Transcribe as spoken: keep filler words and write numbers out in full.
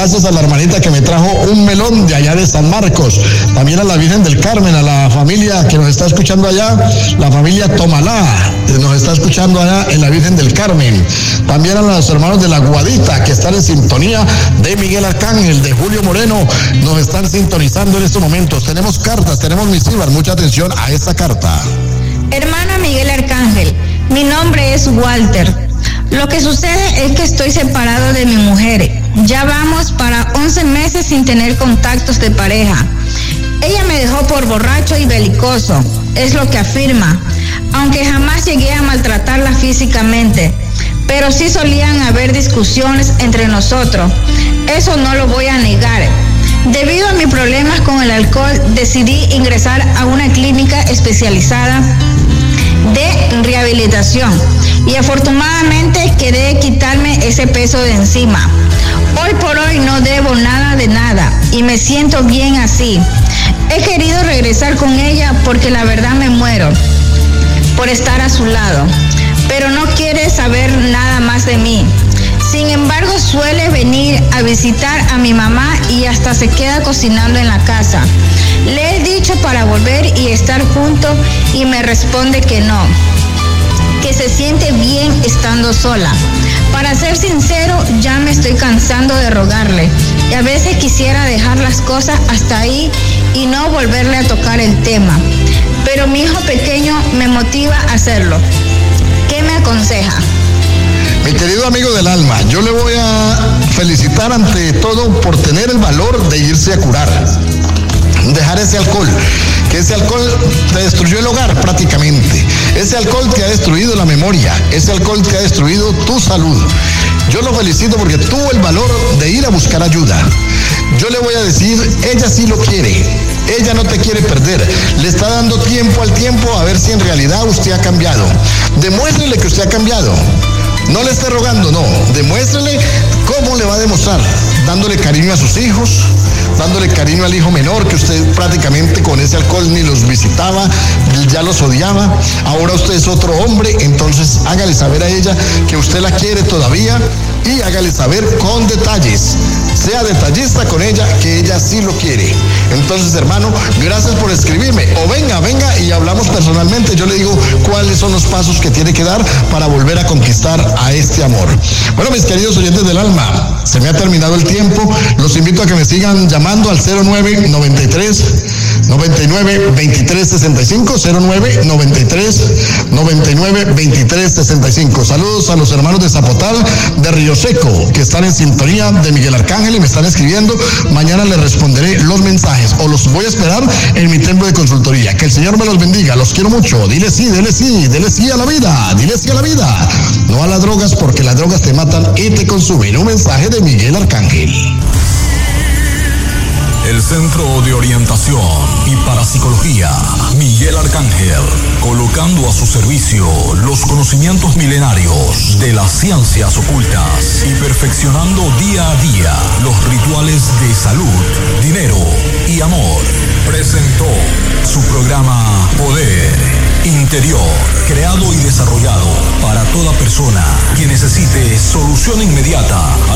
Gracias a la hermanita que me trajo un melón de allá de San Marcos. También a la Virgen del Carmen, a la familia que nos está escuchando allá, la familia Tomalá, que nos está escuchando allá en la Virgen del Carmen. También a los hermanos de la Guadita, que están en sintonía, de Miguel Arcángel, de Julio Moreno, nos están sintonizando en estos momentos. Tenemos cartas, tenemos misivas, mucha atención a esta carta. Hermana Miguel Arcángel, mi nombre es Walter. Lo que sucede es que estoy separado de mi mujer. Ya vamos para once meses sin tener contactos de pareja. Ella me dejó por borracho y belicoso, es lo que afirma, aunque jamás llegué a maltratarla físicamente, pero sí solían haber discusiones entre nosotros. Eso no lo voy a negar. Debido a mis problemas con el alcohol, decidí ingresar a una clínica especializada de rehabilitación y afortunadamente quedé quitarme ese peso de encima. Hoy por hoy no debo nada de nada y me siento bien así. He querido regresar con ella porque la verdad me muero por estar a su lado, pero no quiere saber nada más de mí. Sin embargo, suele venir a visitar a mi mamá y hasta se queda cocinando en la casa. Le he dicho para volver y estar juntos y me responde que no, que se siente bien estando sola. Para ser sincero, ya me estoy cansando de rogarle y a veces quisiera dejar las cosas hasta ahí y no volverle a tocar el tema. Pero mi hijo pequeño me motiva a hacerlo. ¿Qué me aconseja? Mi querido amigo del alma, yo le voy a felicitar ante todo por tener el valor de irse a curar. Dejar ese alcohol, que ese alcohol te destruyó el hogar prácticamente. Ese alcohol te ha destruido la memoria, ese alcohol te ha destruido tu salud. Yo lo felicito porque tuvo el valor de ir a buscar ayuda. Yo le voy a decir, ella sí lo quiere, ella no te quiere perder, le está dando tiempo al tiempo a ver si en realidad usted ha cambiado. Demuéstrele que usted ha cambiado. No le esté rogando, no. Demuéstrele cómo le va a demostrar, dándole cariño a sus hijos, dándole cariño al hijo menor, que usted prácticamente con ese alcohol ni los visitaba, ya los odiaba. Ahora usted es otro hombre, entonces hágale saber a ella que usted la quiere todavía y hágale saber con detalles. Sea detallista con ella, que ella sí lo quiere. Entonces, hermano, gracias por escribirme. O venga, venga y hablamos personalmente. Yo le digo cuáles son los pasos que tiene que dar para volver a conquistar a este amor. Bueno, mis queridos oyentes del alma, se me ha terminado el tiempo. Los invito a que me sigan llamando al cero nueve noventa y tres noventa y nueve veintitrés sesenta y cinco, cero nueve noventa y tres noventa y nueve veintitrés sesenta y cinco. Saludos a los hermanos de Zapotal, de Río Seco, que están en sintonía de Miguel Arcángel y me están escribiendo. Mañana les responderé los mensajes o los voy a esperar en mi templo de consultoría. Que el Señor me los bendiga, los quiero mucho. Dile sí, dile sí, dile sí a la vida, dile sí a la vida. No a las drogas, porque las drogas te matan y te consumen. Un mensaje de Miguel Arcángel. El Centro de Orientación y Parapsicología Miguel Arcángel, colocando a su servicio los conocimientos milenarios de las ciencias ocultas y perfeccionando día a día los rituales de salud, dinero y amor. Presentó su programa Poder Interior, creado y desarrollado para toda persona que necesite solución inmediata a